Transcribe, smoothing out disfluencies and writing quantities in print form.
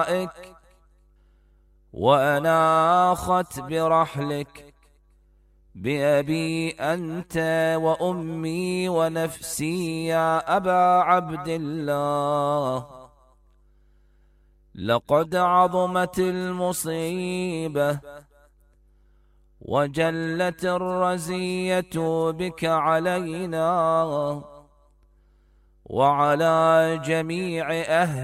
وأناخت برحلك بأبي أنت وأمي ونفسي يا أبا عبد الله. لقد عظمت المصيبة وجلت الرزية بك علينا وعلى جميع أهل